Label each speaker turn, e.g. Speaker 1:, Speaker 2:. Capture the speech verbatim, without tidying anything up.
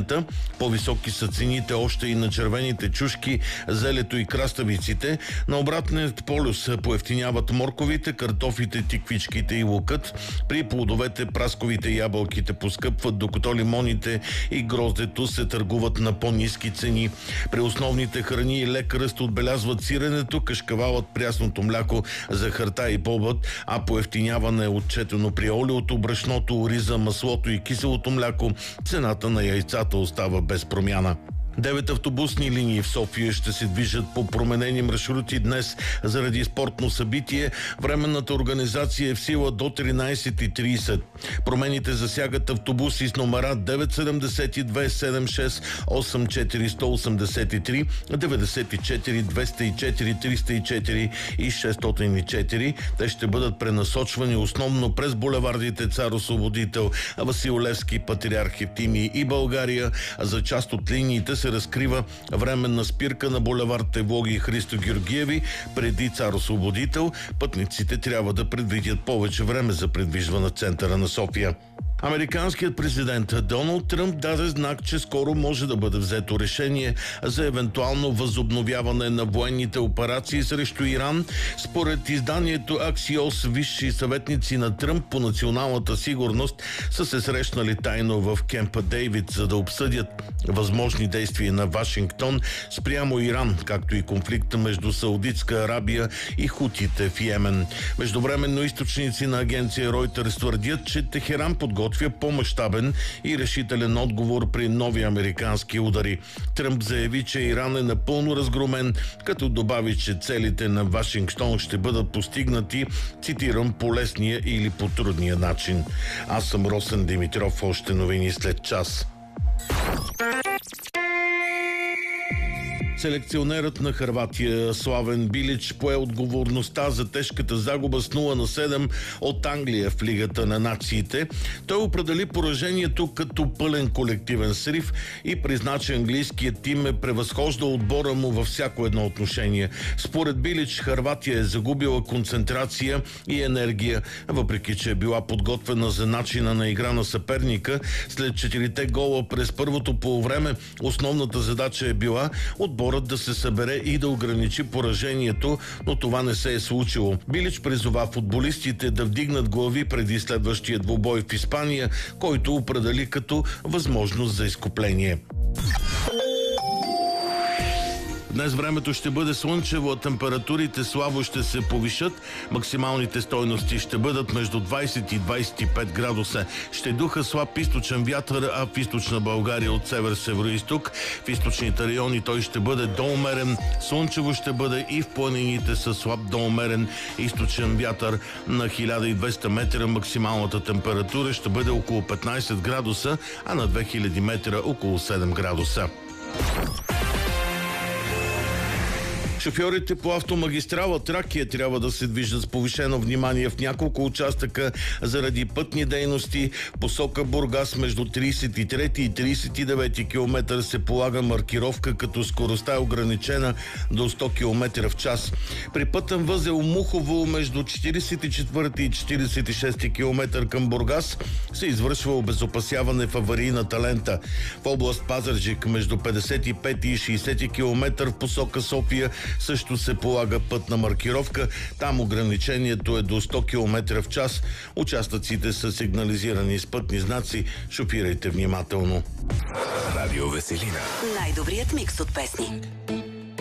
Speaker 1: процента. По-високи са цените още и на червените чушки, зелето и краставиците. На обратният полюс поевтиняват морковите, картофите, тиквичките и лукът. При плодовете, прасковите и ябълките поскъпват, докато лимоните и гроздето се търгуват на по-ниски цени. При основните храни и лек ръст отбелязват сиренето, кашкавалът, прясното мляко, захарта и бобът, а поевтиняване е отчетено при олиото, брашното, ориза, маслото и киселото мляко. Цената на яйцата остава без промяна. Девет автобусни линии в София ще се движат по променени маршрути днес заради спортно събитие. Временната организация е в сила до тринайсет и трийсет. Промените засягат автобуси с номера девет седемдесет и две, седемдесет и шест, осем четири, сто осемдесет и три, деветдесет и четири, двеста и четири, триста и четири и шестстотин и четири. Те ще бъдат пренасочвани основно през булевардите Цар Освободител, Васил Левски, Патриарх Евтимий и България. За част от линиите се разкрива временна спирка на булевард Евлоги и Христо Георгиеви преди Цар Освободител. Пътниците трябва да предвидят повече време за придвижване в центъра на София. Американският президент Доналд Тръмп даде знак, че скоро може да бъде взето решение за евентуално възобновяване на военните операции срещу Иран. Според изданието Axios, висши съветници на Тръмп по националната сигурност са се срещнали тайно в Кемп Дейвид, за да обсъдят възможни действия на Вашингтон спрямо Иран, както и конфликта между Саудитска Арабия и хутите в Йемен. Междувременно източници на агенция Reuters твърдят, че Техеран подготвя по-мащабен и решителен отговор при нови американски удари. Тръмп заяви, че Иран е напълно разгромен, като добави, че целите на Вашингтон ще бъдат постигнати, цитирам, по лесния или по трудния начин. Аз съм Росен Димитров, още новини след час. Селекционерът на Хърватия Славен Билич пое отговорността за тежката загуба с нула на седем от Англия в Лигата на нациите. Той определи поражението като пълен колективен срив и призна, че английският тим е превъзхождал отбора му във всяко едно отношение. Според Билич, Хърватия е загубила концентрация и енергия, въпреки че е била подготвена за начина на игра на съперника. След четирите гола през първото полувреме, основната задача е била отбора да се събере и да ограничи поражението, но това не се е случило. Билич призова футболистите да вдигнат глави преди следващия двубой в Испания, който определи като възможност за изкупление. Днес времето ще бъде слънчево, а температурите слабо ще се повишат. Максималните стойности ще бъдат между двайсет и двайсет и пет градуса. Ще духа слаб източен вятър, а в източна България от север-североизток. В източните райони той ще бъде до умерен. Слънчево ще бъде и в планините със слаб до умерен източен вятър на хиляда и двеста метра. Максималната температура ще бъде около петнайсет градуса, а на две хиляди метра около седем градуса. Шофьорите по автомагистрала Тракия трябва да се движат с повишено внимание в няколко участъка заради пътни дейности. Посока Бургас между трийсет и трети и трийсет и девети километър се полага маркировка, като скоростта е ограничена до сто километра в час. При пътен възел Мухово между четирийсет и четвърти и четирийсет и шести километър към Бургас се извършва обезопасяване в аварийната лента. В област Пазарджик между петдесет и пети и шейсети километър в посока София също се полага пътна маркировка. Там ограничението е до сто километра в час. Участъците са сигнализирани с пътни знаци. Шофирайте внимателно.
Speaker 2: Радио Веселина.
Speaker 3: Най-добрият микс от песни.